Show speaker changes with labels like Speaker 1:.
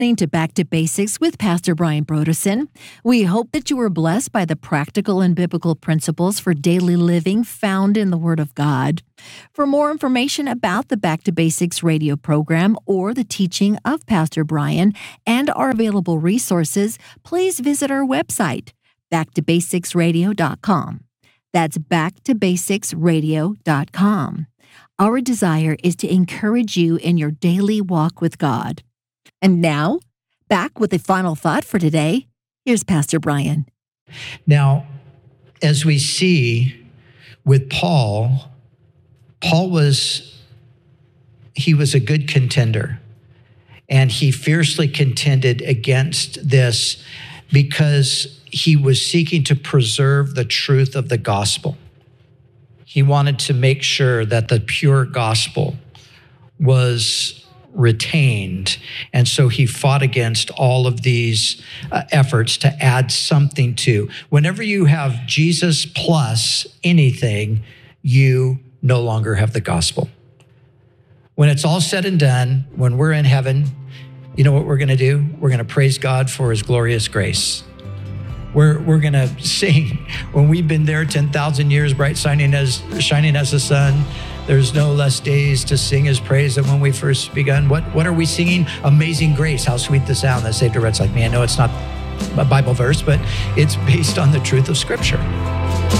Speaker 1: listening to Back to Basics with Pastor Brian Brodersen. We hope that you were blessed by the practical and biblical principles for daily living found in the Word of God. For more information about the Back to Basics radio program or the teaching of Pastor Brian and our available resources, please visit our website, backtobasicsradio.com. That's backtobasicsradio.com. Our desire is to encourage you in your daily walk with God. And now, back with the final thought for today, here's Pastor Brian.
Speaker 2: Now, as we see with Paul was a good contender, and he fiercely contended against this because he was seeking to preserve the truth of the gospel. He wanted to make sure that the pure gospel was retained. And so he fought against all of these efforts to add something to. Whenever you have Jesus plus anything, you no longer have the gospel. When it's all said and done, when we're in heaven, you know what we're going to do? We're going to praise God for his glorious grace. We're going to sing. When we've been there 10,000 years, bright shining as the sun, there's no less days to sing his praise than when we first begun. What are we singing? Amazing grace, how sweet the sound that saved a wretch like me. I know it's not a Bible verse, but it's based on the truth of Scripture.